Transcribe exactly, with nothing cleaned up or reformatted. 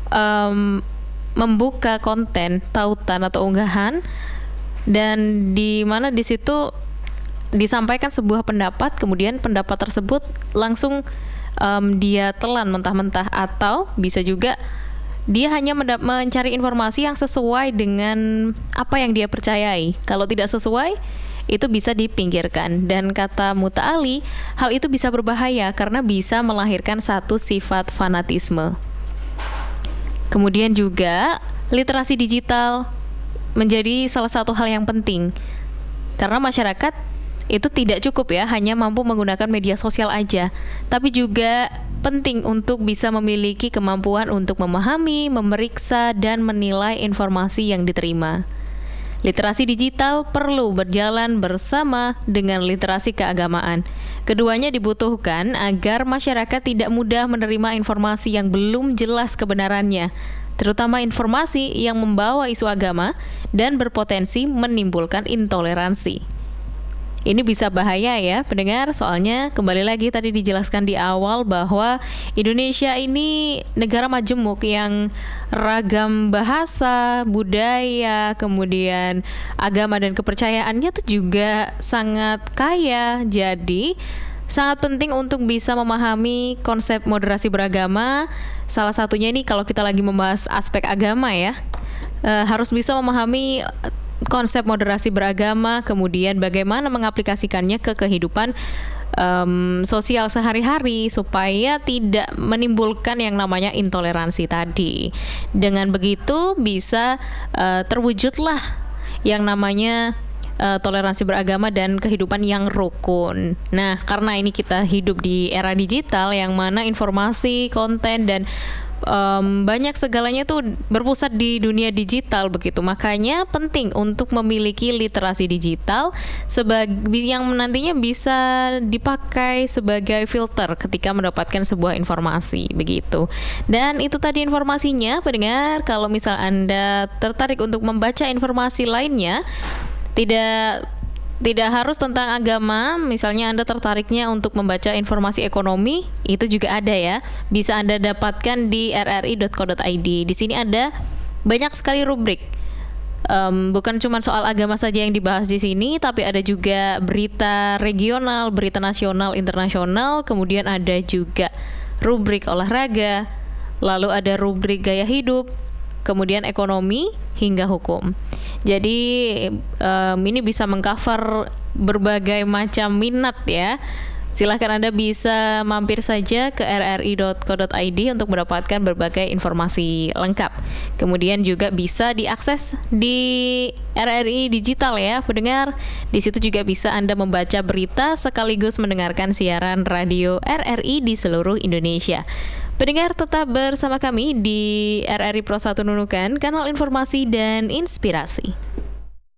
um, membuka konten tautan atau unggahan, dan di mana di situ disampaikan sebuah pendapat, kemudian pendapat tersebut langsung um, dia telan mentah-mentah, atau bisa juga dia hanya mendap- mencari informasi yang sesuai dengan apa yang dia percayai. Kalau tidak sesuai, itu bisa dipinggirkan. Dan kata Muta'ali, hal itu bisa berbahaya karena bisa melahirkan satu sifat fanatisme. Kemudian juga literasi digital menjadi salah satu hal yang penting, karena masyarakat itu tidak cukup ya hanya mampu menggunakan media sosial aja, tapi juga penting untuk bisa memiliki kemampuan untuk memahami, memeriksa, dan menilai informasi yang diterima. Literasi digital perlu berjalan bersama dengan literasi keagamaan. Keduanya dibutuhkan agar masyarakat tidak mudah menerima informasi yang belum jelas kebenarannya, terutama informasi yang membawa isu agama dan berpotensi menimbulkan intoleransi. Ini bisa bahaya ya pendengar, soalnya kembali lagi tadi dijelaskan di awal bahwa Indonesia ini negara majemuk yang ragam bahasa, budaya, kemudian agama dan kepercayaannya tuh juga sangat kaya. Jadi sangat penting untuk bisa memahami konsep moderasi beragama. Salah satunya ini kalau kita lagi membahas aspek agama ya, e, harus bisa memahami konsep moderasi beragama, kemudian bagaimana mengaplikasikannya ke kehidupan um, sosial sehari-hari supaya tidak menimbulkan yang namanya intoleransi tadi. Dengan begitu bisa uh, terwujudlah yang namanya uh, toleransi beragama dan kehidupan yang rukun. Nah, karena ini kita hidup di era digital yang mana informasi, konten, dan Um, banyak segalanya tuh berpusat di dunia digital begitu. Makanya penting untuk memiliki literasi digital sebagai yang nantinya bisa dipakai sebagai filter ketika mendapatkan sebuah informasi begitu. Dan itu tadi informasinya pendengar. Kalau misal Anda tertarik untuk membaca informasi lainnya, tidak Tidak harus tentang agama, misalnya Anda tertariknya untuk membaca informasi ekonomi, itu juga ada ya. Bisa Anda dapatkan di r r i dot co dot i d. Di sini ada banyak sekali rubrik. Um, bukan cuma soal agama saja yang dibahas di sini, tapi ada juga berita regional, berita nasional, internasional, kemudian ada juga rubrik olahraga, lalu ada rubrik gaya hidup, kemudian ekonomi hingga hukum. Jadi um, ini bisa mengcover berbagai macam minat ya. Silahkan Anda bisa mampir saja ke r r i dot co dot i d untuk mendapatkan berbagai informasi lengkap. Kemudian juga bisa diakses di R R I Digital ya, pendengar. Di situ juga bisa Anda membaca berita sekaligus mendengarkan siaran radio R R I di seluruh Indonesia. Pendengar, tetap bersama kami di R R I Pro satu Nunukan, kanal informasi dan inspirasi.